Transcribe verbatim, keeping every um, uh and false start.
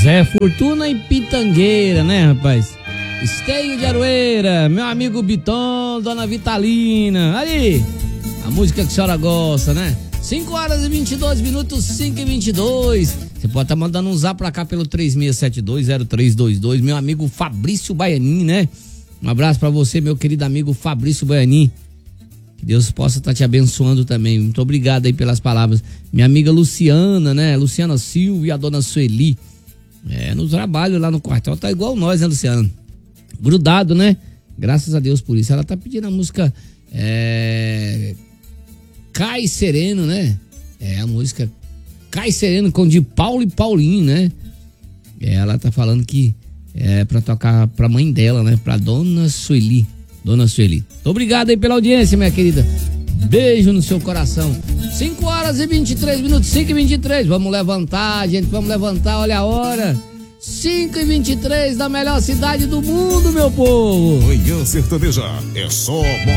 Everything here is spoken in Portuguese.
Zé Fortuna e Pitangueira, né, rapaz? Esteio de Aroeira, meu amigo Biton, Dona Vitalina. Ali, a música que a senhora gosta, né? cinco horas e vinte e dois minutos, cinco e vinte e dois. Você pode estar mandando um zap pra cá pelo três seis sete dois zero três dois dois. Meu amigo Fabrício Baianin, né? Um abraço pra você, meu querido amigo Fabrício Baianin. Que Deus possa estar te abençoando também. Muito obrigado aí pelas palavras. Minha amiga Luciana, né? Luciana Silva e a dona Sueli. É, no trabalho lá no quartel, tá igual nós, né, Luciana? Grudado, né? Graças a Deus por isso. Ela tá pedindo a música é... Cai Sereno, né? É a música Cai Sereno com de Paulo e Paulinho, né? Ela tá falando que é pra tocar pra mãe dela, né? Pra dona Sueli. Dona Sueli. Obrigado aí pela audiência, minha querida. Beijo no seu coração. cinco horas e vinte e três minutos, cinco e vinte e três. Vamos levantar, gente, vamos levantar, olha a hora. cinco e vinte e três da melhor cidade do mundo, meu povo. Manhã Sertaneja é só